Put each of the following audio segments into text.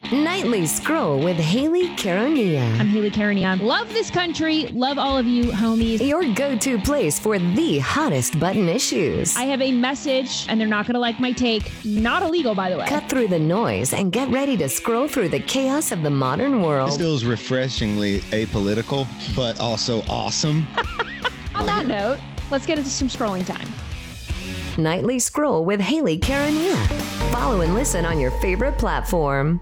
Nightly Scroll with Haley Caronia. I'm Haley Caronia. Love this country. Love all of you, homies. Your go-to place for the hottest button issues. I have a message, and they're not going to like my take. Not illegal, by the way. Cut through the noise and get ready to scroll through the chaos of the modern world. This feels refreshingly apolitical, but also awesome. On that note, let's get into some scrolling time. Nightly Scroll with Haley Caronia. Follow and listen on your favorite platform.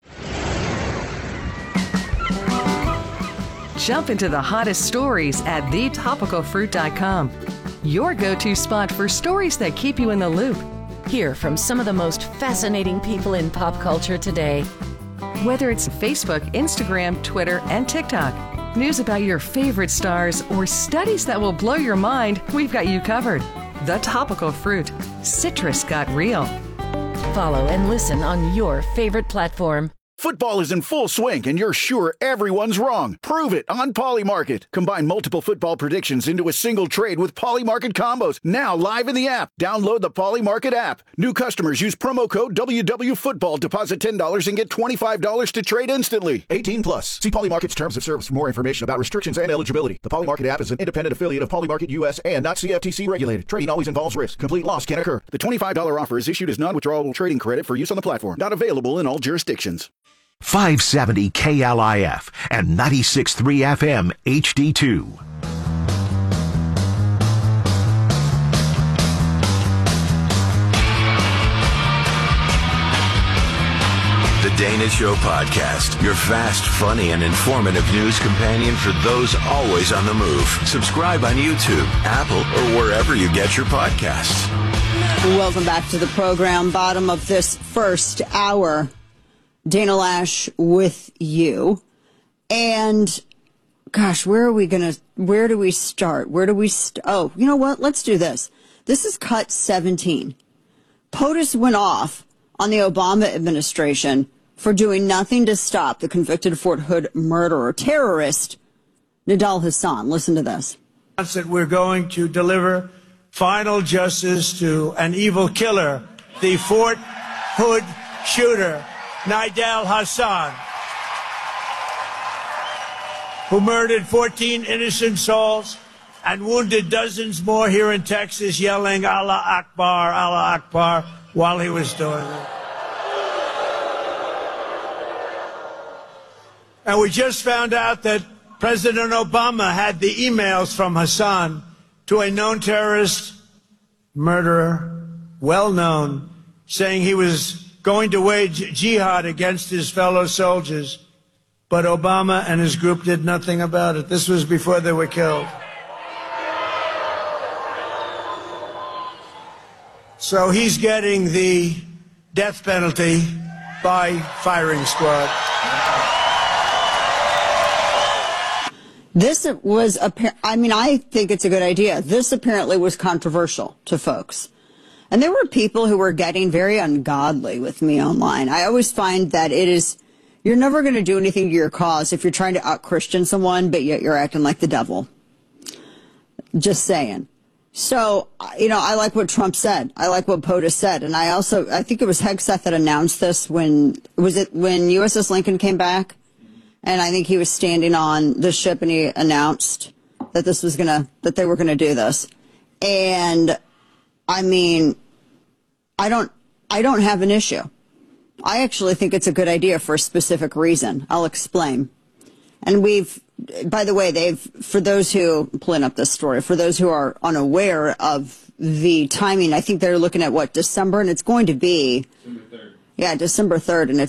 Jump into the hottest stories at thetopicalfruit.com. Your go-to spot for stories that keep you in the loop. Hear from some of the most fascinating people in pop culture today. Whether it's Facebook, Instagram, Twitter, and TikTok, news about your favorite stars, or studies that will blow your mind, we've got you covered. The Topical Fruit. Citrus got real. Follow and listen on your favorite platform. Football is in full swing, and you're sure everyone's wrong. Prove it on Polymarket. Combine multiple football predictions into a single trade with Polymarket combos. Now live in the app. Download the Polymarket app. New customers use promo code WWFootball. Deposit $10 and get $25 to trade instantly. 18 plus. See Polymarket's terms of service for more information about restrictions and eligibility. The Polymarket app is an independent affiliate of Polymarket US and not CFTC regulated. Trading always involves risk. Complete loss can occur. The $25 offer is issued as non-withdrawable trading credit for use on the platform. Not available in all jurisdictions. 570 KLIF and 96.3 FM HD2. The Dana Show Podcast, your fast, funny, and informative news companion for those always on the move. Subscribe on YouTube, Apple, or wherever you get your podcasts. Welcome back to the program. Bottom of this first hour. Dana Lash with you. And gosh, where do we start? Oh, you know what? Let's do this. This is cut 17. POTUS went off on the Obama administration for doing nothing to stop the convicted Fort Hood murderer terrorist, Nidal Hasan. Listen to this. That we're going to deliver final justice to an evil killer, the Fort Hood shooter, Nidal Hasan, who murdered 14 innocent souls and wounded dozens more here in Texas, yelling Allah Akbar, while he was doing it. And we just found out that President Obama had the emails from Hasan to a known terrorist murderer, well known, saying he was going to wage jihad against his fellow soldiers, but Obama and his group did nothing about it. This was before they were killed. So he's getting the death penalty by firing squad. This was, I think it's a good idea. This apparently was controversial to folks. And there were people who were getting very ungodly with me online. I always find that you're never going to do anything to your cause if you're trying to out-Christian someone, but yet you're acting like the devil. Just saying. So, I like what Trump said. I like what POTUS said. And I think it was Hegseth that announced this when USS Lincoln came back? And I think he was standing on the ship and he announced that that they were going to do this. And I don't have an issue. I actually think it's a good idea for a specific reason. I'll explain. And by the way, for those who, pulling up this story, for those who are unaware of the timing, I think they're looking at December, and it's going to be December 3rd. Yeah, December 3rd, and